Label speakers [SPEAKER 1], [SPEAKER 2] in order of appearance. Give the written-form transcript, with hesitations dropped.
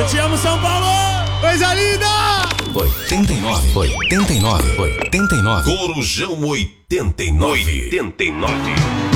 [SPEAKER 1] Te amo, São Paulo!
[SPEAKER 2] Coisa linda!
[SPEAKER 3] 89. Corujão 89.